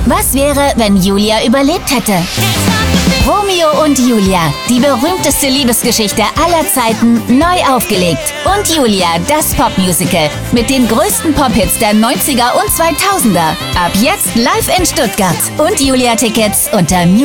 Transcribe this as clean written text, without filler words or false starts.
Was wäre, wenn Julia überlebt hätte? Romeo und Julia, die berühmteste Liebesgeschichte aller Zeiten, neu aufgelegt. Und Julia, das Popmusical mit den größten Pop-Hits der 90er und 2000er. Ab jetzt live in Stuttgart. Und Julia-Tickets unter